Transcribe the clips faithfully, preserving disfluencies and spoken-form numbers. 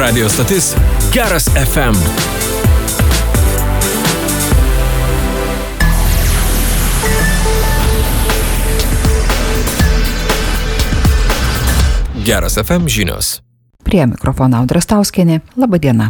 Radio stotis Geras F M. Geras F M žinios. Prie mikrofono Audra Stauskienė. Labą dieną.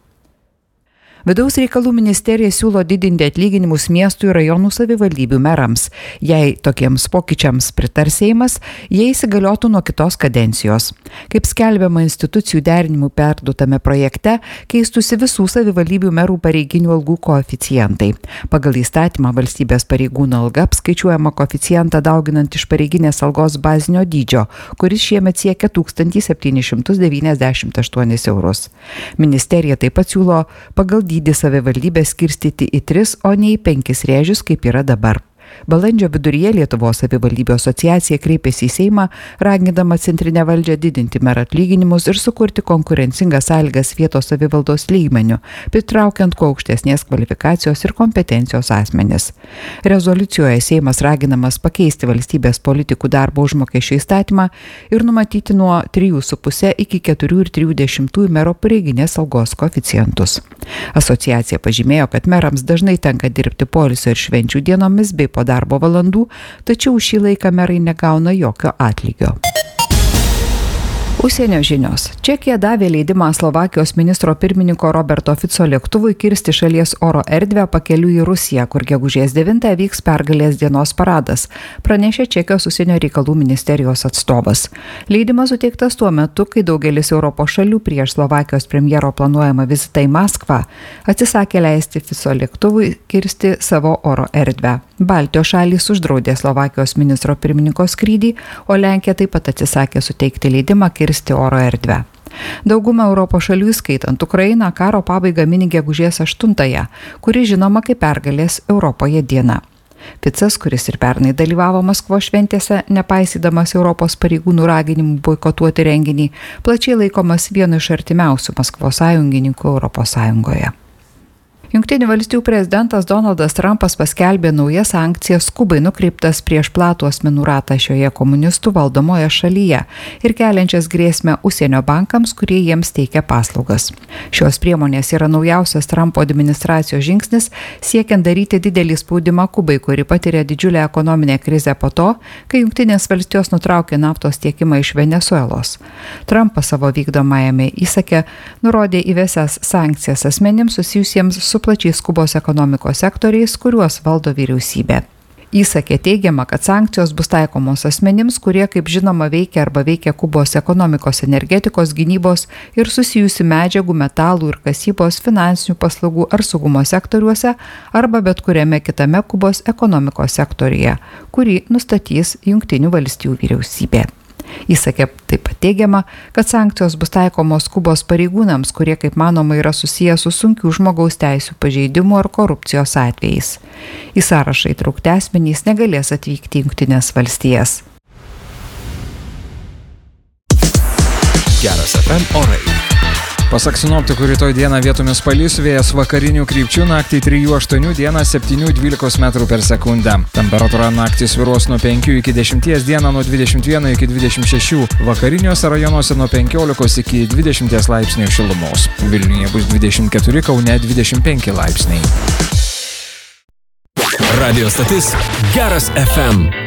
Vidaus reikalų ministerija siūlo didinti atlyginimus miestų ir rajonų savivaldybių merams. Jei tokiems pokyčiams pritars Seimas, jie įsigaliotų nuo kitos kadencijos. Kaip skelbiama institucijų derinimų perduotame projekte, keistųsi visų savivaldybių merų pareiginių algų koeficientai. Pagal įstatymą valstybės pareigūno alga apskaičiuojama koeficientą dauginant iš pareiginės algos bazinio dydžio, kuris šiemet siekia tūkstantį septynis šimtus devyniasdešimt aštuonis eurus. Ministerija taip pat siūlo pagal dydį savivaldybę skirstyti į tris, o ne į penkis rėžius, kaip yra dabar. Balandžio viduryje Lietuvos savivaldybių asociacija kreipėsi į Seimą, ragindama centrinę valdžią didinti merų atlyginimus ir sukurti konkurencingas sąlygas vietos savivaldos lygmeniu, pritraukiant kuo aukštesnės kvalifikacijos ir kompetencijos asmenis. Rezoliucijoje Seimas raginamas pakeisti valstybės politikų darbo užmokesčio įstatymą ir numatyti nuo trijų su puse iki keturių ir trijų dešimtųjų mero pareiginės algos koeficientus. Asociacija pažymėjo, kad merams dažnai tenka dirbti poilsio ir švenčių dienomis bei po darbo valandų, tačiau šį laiką merai negauna jokio atlygio. Užsienio žinios. Čekija davė leidimą Slovakijos ministro pirmininko Roberto Fico lėktuvui kirsti šalies oro erdvę pakeliui į Rusiją, kur gegužės devintąją vyks pergalės dienos paradas, pranešė Čekijos užsienio reikalų ministerijos atstovas. Leidimas suteiktas tuo metu, kai daugelis Europos šalių prieš Slovakijos premjero planuojamą vizitą į Maskvą atsisakė leisti Fico lėktuvui kirsti savo oro erdvę. Baltijos šalys uždraudė Slovakijos ministro pirmininko skrydį, o Lenkija taip pat atsisakė suteikti leidimą kirsti oro erdvę. Dauguma Europos šalių, įskaitant Ukrainą, karo pabaigą mini gegužės aštuntąją, kuri žinoma kaip pergalės Europoje diena. Ficas, kuris ir pernai dalyvavo Maskvos šventėse, nepaisydamas Europos pareigūnų raginimų boikotuoti renginį, plačiai laikomas vienu iš artimiausių Maskvos sąjungininkų Europos Sąjungoje. Jungtinių valstijų prezidentas Donaldas Trumpas paskelbė naujas sankcijas Kubai nukreiptas prieš platų asmenų ratą šioje komunistų valdomoje šalyje ir keliančias grėsmę užsienio bankams, kurie jiems teikia paslaugas. Šios priemonės yra naujausias Trumpo administracijos žingsnis siekiant daryti didelį spaudimą Kubai, kuri patiria didžiulę ekonominę krizę po to, kai Jungtinės valstijos nutraukė naftos tiekimą iš Venesuelos. Trumpas savo vykdomajame įsake nurodė įvesęs sankcijas asmenims susijusiems su plačiais Kubos ekonomikos sektoriais, kuriuos valdo vyriausybė. Įsakė teigiama, kad sankcijos bus taikomos asmenims, kurie, kaip žinoma, veikia arba veikia Kubos ekonomikos, energetikos, gynybos ir susijusių medžiagų, metalų ir kasybos, finansinių paslaugų ar saugumo sektoriuose arba bet kuriame kitame Kubos ekonomikos sektoriuje, kurį nustatys Jungtinių valstijų vyriausybė. Įsakė taip pat teigiama, kad sankcijos bus taikomos Kubos pareigūnams, kurie, kaip manoma, yra susiję su sunkių žmogaus teisių pažeidimų ar korupcijos atvejais. Į sąrašą įtraukti asmenys negalės atvykti į Jungtines valstijas. Geras F M orai. Pasak sinoptikų, rytoj dieną vietomis palis, vėjas vakarinių krypčių, naktį trijų aštuonių, dieną septynių dvylikos metrų per sekundę. Temperatūra naktį svyruos nuo penkių iki dešimties, dieną nuo dvidešimt vieno iki dvidešimt šešių, vakariniuose rajonuose nuo penkiolikos iki dvidešimties laipsnių šilumos. Vilniuje bus dvidešimt keturi, Kaune dvidešimt penki laipsniai. Radio stotis Geras F M.